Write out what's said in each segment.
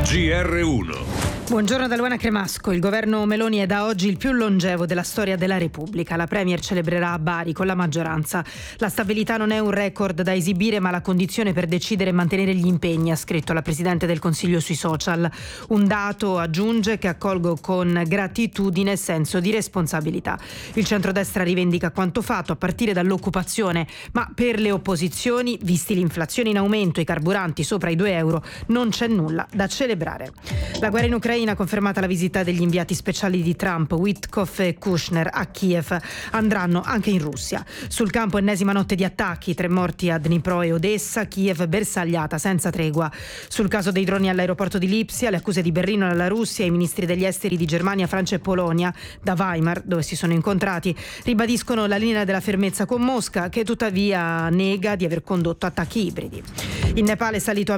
GR1. Buongiorno da Luana Cremasco. Il governo Meloni è da oggi il più longevo della storia della Repubblica. La Premier celebrerà a Bari con la maggioranza. La stabilità non è un record da esibire, ma la condizione per decidere e mantenere gli impegni, ha scritto la Presidente del Consiglio sui social. Un dato, aggiunge, che accolgo con gratitudine e senso di responsabilità. Il centrodestra rivendica quanto fatto a partire dall'occupazione, ma per le opposizioni, visti l'inflazione in aumento e i carburanti sopra i 2 euro, non c'è nulla da celebrare. La guerra in Ucraina ha confermato la visita degli inviati speciali di Trump, Witkoff e Kushner, a Kiev. Andranno anche in Russia. Sul campo ennesima notte di attacchi, 3 morti a Dnipro e Odessa, Kiev bersagliata senza tregua. Sul caso dei droni all'aeroporto di Lipsia, le accuse di Berlino alla Russia, i ministri degli esteri di Germania, Francia e Polonia, da Weimar, dove si sono incontrati, ribadiscono la linea della fermezza con Mosca, che tuttavia nega di aver condotto attacchi ibridi. In Nepal è salito a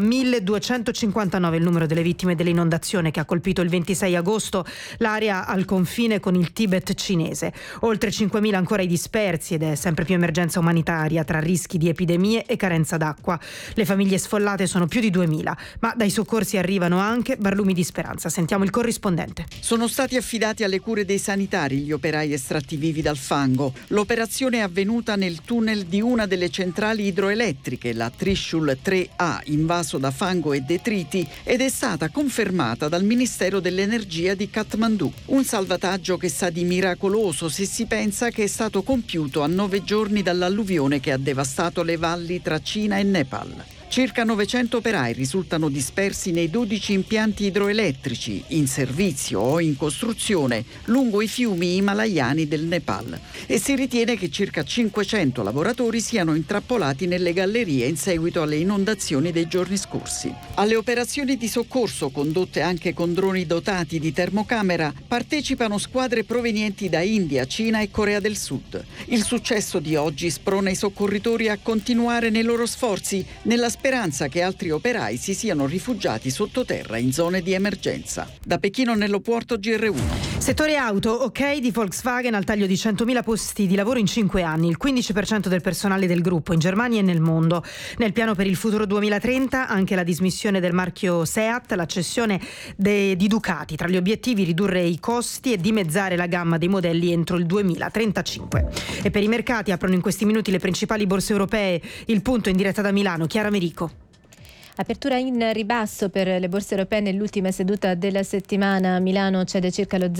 1259 il numero delle vittime dell'inondazione che ha colpito il 26 agosto l'area al confine con il Tibet cinese. Oltre 5.000 ancora i dispersi ed è sempre più emergenza umanitaria tra rischi di epidemie e carenza d'acqua. Le famiglie sfollate sono più di 2.000, ma dai soccorsi arrivano anche barlumi di speranza. Sentiamo il corrispondente. Sono stati affidati alle cure dei sanitari gli operai estratti vivi dal fango. L'operazione è avvenuta nel tunnel di una delle centrali idroelettriche, la Trishul 3A, invaso da fango e detriti, ed è stata confermata dal Ministero dell'Energia di Kathmandu. Un salvataggio che sa di miracoloso se si pensa che è stato compiuto a 9 giorni dall'alluvione che ha devastato le valli tra Cina e Nepal. Circa 900 operai risultano dispersi nei 12 impianti idroelettrici in servizio o in costruzione lungo i fiumi himalayani del Nepal e si ritiene che circa 500 lavoratori siano intrappolati nelle gallerie in seguito alle inondazioni dei giorni scorsi. Alle operazioni di soccorso, condotte anche con droni dotati di termocamera, partecipano squadre provenienti da India, Cina e Corea del Sud. Il successo di oggi sprona i soccorritori a continuare nei loro sforzi nella speranza che altri operai si siano rifugiati sottoterra in zone di emergenza. Da Pechino nell'aeroporto GR1. Settore auto, ok di Volkswagen al taglio di 100.000 posti di lavoro in 5 anni, il 15% del personale del gruppo in Germania e nel mondo. Nel piano per il futuro 2030 anche la dismissione del marchio Seat, la cessione di Ducati, tra gli obiettivi ridurre i costi e dimezzare la gamma dei modelli entro il 2035. E per i mercati aprono in questi minuti le principali borse europee. Il punto in diretta da Milano, Chiara Merico. Apertura in ribasso per le borse europee nell'ultima seduta della settimana. Milano cede circa lo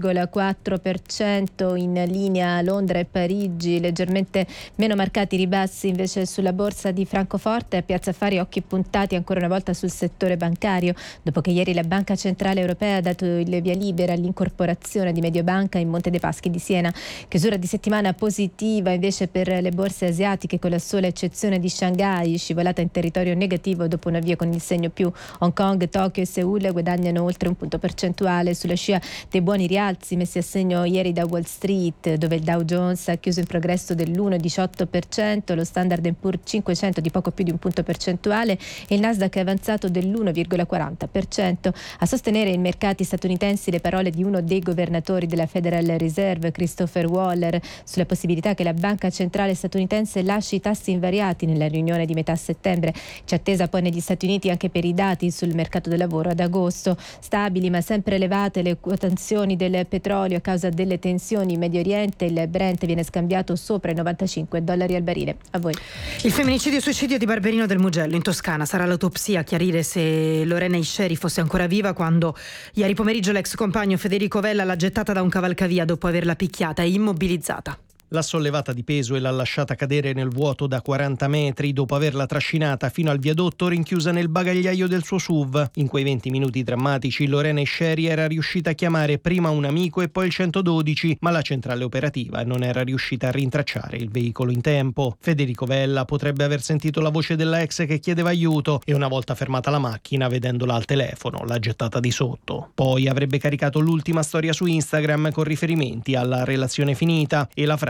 0,4%, in linea Londra e Parigi, leggermente meno marcati ribassi invece sulla borsa di Francoforte. A Piazza Affari occhi puntati ancora una volta sul settore bancario, dopo che ieri la Banca Centrale Europea ha dato il via libera all'incorporazione di Mediobanca in Monte dei Paschi di Siena. Chiusura di settimana positiva invece per le borse asiatiche, con la sola eccezione di Shanghai, scivolata in territorio negativo dopo un avvio con il segno più. Hong Kong, Tokyo e Seoul guadagnano oltre un punto percentuale sulla scia dei buoni rialzi messi a segno ieri da Wall Street, dove il Dow Jones ha chiuso in progresso dell'1,18%, lo Standard & Poor's 500 di poco più di un punto percentuale e il Nasdaq è avanzato dell'1,40%. A sostenere i mercati statunitensi le parole di uno dei governatori della Federal Reserve, Christopher Waller, sulla possibilità che la banca centrale statunitense lasci i tassi invariati nella riunione di metà settembre. C'è attesa poi negli Stati Uniti anche per i dati sul mercato del lavoro ad agosto. Stabili ma sempre elevate le quotazioni del petrolio a causa delle tensioni in Medio Oriente. Il Brent viene scambiato sopra i $95 al barile. A voi. Il femminicidio e suicidio di Barberino del Mugello in Toscana. Sarà l'autopsia a chiarire se Lorena Isceri fosse ancora viva quando ieri pomeriggio l'ex compagno Federico Vella l'ha gettata da un cavalcavia dopo averla picchiata e immobilizzata. L'ha sollevata di peso e l'ha lasciata cadere nel vuoto da 40 metri dopo averla trascinata fino al viadotto rinchiusa nel bagagliaio del suo SUV. In quei 20 minuti drammatici Lorena Isceri era riuscita a chiamare prima un amico e poi il 112, ma la centrale operativa non era riuscita a rintracciare il veicolo in tempo. Federico Vella potrebbe aver sentito la voce della ex che chiedeva aiuto e una volta fermata la macchina, vedendola al telefono, l'ha gettata di sotto. Poi avrebbe caricato l'ultima storia su Instagram con riferimenti alla relazione finita e la frase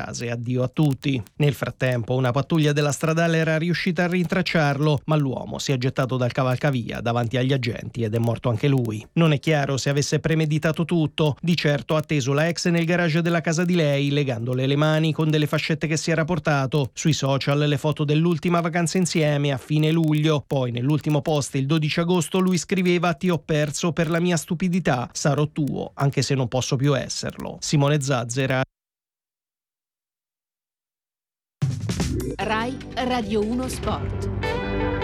frase addio a tutti. Nel frattempo una pattuglia della stradale era riuscita a rintracciarlo, ma l'uomo si è gettato dal cavalcavia davanti agli agenti ed è morto anche lui. Non è chiaro se avesse premeditato tutto, di certo ha atteso la ex nel garage della casa di lei, legandole le mani con delle fascette che si era portato. Sui social le foto dell'ultima vacanza insieme a fine luglio. Poi nell'ultimo post il 12 agosto lui scriveva: ti ho perso per la mia stupidità, sarò tuo anche se non posso più esserlo. Simone Zazzera. Rai Radio 1 Sport.